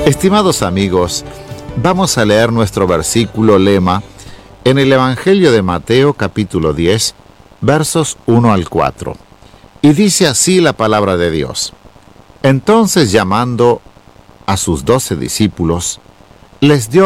Estimados amigos, vamos a leer nuestro versículo lema en el Evangelio de Mateo capítulo 10, versos 1 al 4. Y dice así la palabra de Dios. Entonces, llamando a sus 12 discípulos, les dio